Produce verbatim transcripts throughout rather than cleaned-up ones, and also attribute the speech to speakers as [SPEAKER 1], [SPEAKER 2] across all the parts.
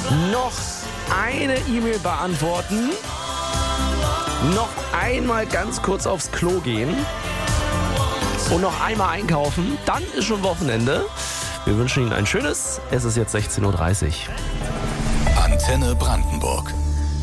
[SPEAKER 1] Noch eine E-Mail beantworten. Noch einmal ganz kurz aufs Klo gehen. Und noch einmal einkaufen. Dann ist schon Wochenende. Wir wünschen Ihnen ein schönes. Es ist jetzt sechzehn Uhr dreißig.
[SPEAKER 2] Antenne Brandenburg.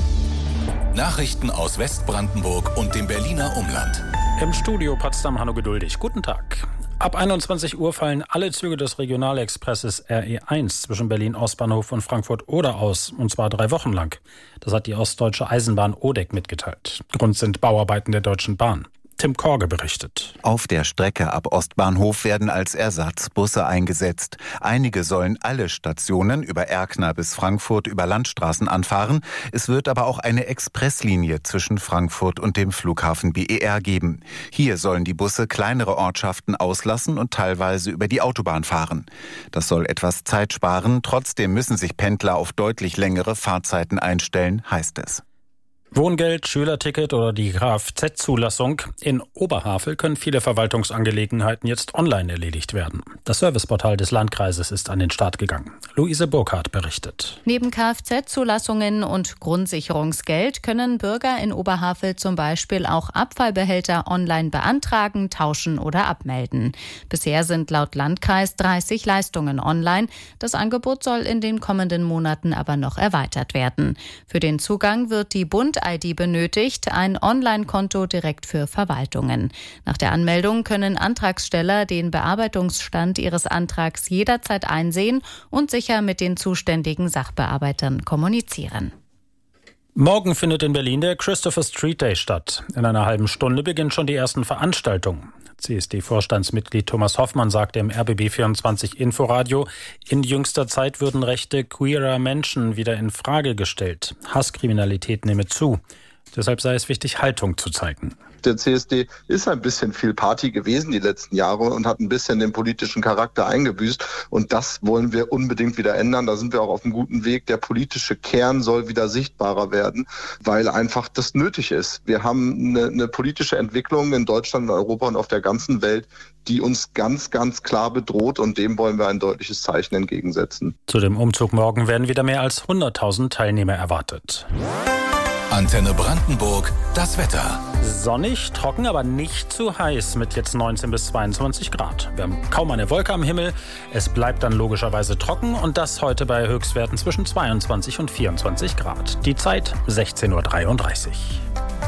[SPEAKER 2] Nachrichten aus Westbrandenburg und dem Berliner Umland.
[SPEAKER 3] Im Studio Potsdam Hanno Geduldig. Guten Tag. Ab einundzwanzig Uhr fallen alle Züge des Regionalexpresses R E eins zwischen Berlin-Ostbahnhof und Frankfurt-Oder aus, und zwar drei Wochen lang. Das hat die Ostdeutsche Eisenbahn O D E C mitgeteilt. Grund sind Bauarbeiten der Deutschen Bahn. Tim Korge berichtet.
[SPEAKER 4] Auf der Strecke ab Ostbahnhof werden als Ersatz Busse eingesetzt. Einige sollen alle Stationen über Erkner bis Frankfurt über Landstraßen anfahren. Es wird aber auch eine Expresslinie zwischen Frankfurt und dem Flughafen B E R geben. Hier sollen die Busse kleinere Ortschaften auslassen und teilweise über die Autobahn fahren. Das soll etwas Zeit sparen. Trotzdem müssen sich Pendler auf deutlich längere Fahrzeiten einstellen, heißt es.
[SPEAKER 3] Wohngeld, Schülerticket oder die Kfz-Zulassung. In Oberhavel können viele Verwaltungsangelegenheiten jetzt online erledigt werden. Das Serviceportal des Landkreises ist an den Start gegangen. Luise Burkhardt berichtet.
[SPEAKER 5] Neben Kfz-Zulassungen und Grundsicherungsgeld können Bürger in Oberhavel zum Beispiel auch Abfallbehälter online beantragen, tauschen oder abmelden. Bisher sind laut Landkreis dreißig Leistungen online. Das Angebot soll in den kommenden Monaten aber noch erweitert werden. Für den Zugang wird die Bund I D benötigt, ein Online-Konto direkt für Verwaltungen. Nach der Anmeldung können Antragsteller den Bearbeitungsstand ihres Antrags jederzeit einsehen und sicher mit den zuständigen Sachbearbeitern kommunizieren.
[SPEAKER 3] Morgen findet in Berlin der Christopher Street Day statt. In einer halben Stunde beginnen schon die ersten Veranstaltungen. C S D-Vorstandsmitglied Thomas Hoffmann sagte im R B B vierundzwanzig Inforadio, in jüngster Zeit würden Rechte queerer Menschen wieder in Frage gestellt. Hasskriminalität nehme zu. Deshalb sei es wichtig, Haltung zu zeigen.
[SPEAKER 6] Der C S D ist ein bisschen viel Party gewesen die letzten Jahre und hat ein bisschen den politischen Charakter eingebüßt. Und das wollen wir unbedingt wieder ändern. Da sind wir auch auf einem guten Weg. Der politische Kern soll wieder sichtbarer werden, weil einfach das nötig ist. Wir haben eine, eine politische Entwicklung in Deutschland, in Europa und auf der ganzen Welt, die uns ganz, ganz klar bedroht. Und dem wollen wir ein deutliches Zeichen entgegensetzen.
[SPEAKER 3] Zu dem Umzug morgen werden wieder mehr als hunderttausend Teilnehmer erwartet.
[SPEAKER 2] Antenne Brandenburg, das Wetter.
[SPEAKER 3] Sonnig, trocken, aber nicht zu heiß mit jetzt neunzehn bis zweiundzwanzig Grad. Wir haben kaum eine Wolke am Himmel. Es bleibt dann logischerweise trocken und das heute bei Höchstwerten zwischen zweiundzwanzig und vierundzwanzig Grad. Die Zeit sechzehn Uhr dreiunddreißig.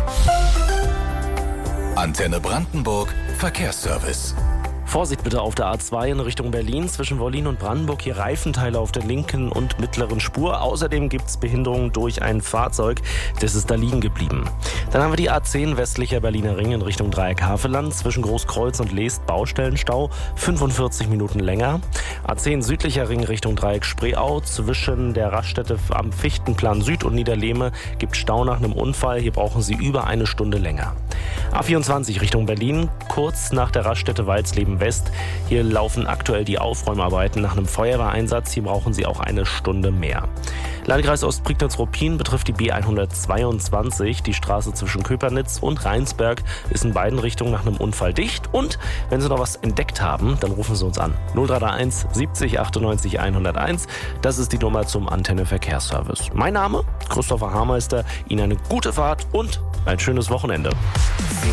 [SPEAKER 2] Antenne Brandenburg, Verkehrsservice.
[SPEAKER 1] Vorsicht bitte auf der A zwei in Richtung Berlin zwischen Wollin und Brandenburg. Hier Reifenteile auf der linken und mittleren Spur. Außerdem gibt es Behinderungen durch ein Fahrzeug. Das ist da liegen geblieben. Dann haben wir die A zehn westlicher Berliner Ring in Richtung Dreieck Havelland. Zwischen Großkreuz und Leest Baustellenstau. fünfundvierzig Minuten länger. A zehn südlicher Ring Richtung Dreieck Spreeau. Zwischen der Raststätte am Fichtenplan Süd und Niederlehme gibt Stau nach einem Unfall. Hier brauchen Sie über eine Stunde länger. A vierundzwanzig Richtung Berlin. Kurz nach der Raststätte Walsleben West. Hier laufen aktuell die Aufräumarbeiten nach einem Feuerwehreinsatz. Hier brauchen Sie auch eine Stunde mehr. Landkreis Ostprignitz-Ruppin betrifft die B hundertzweiundzwanzig. Die Straße zwischen Köpernitz und Rheinsberg ist in beiden Richtungen nach einem Unfall dicht. Und wenn Sie noch was entdeckt haben, dann rufen Sie uns an. null drei drei eins siebzig achtundneunzig hunderteins. Das ist die Nummer zum Antenne Verkehrsservice. Mein Name, Christopher Haarmeister. Ihnen eine gute Fahrt und ein schönes Wochenende.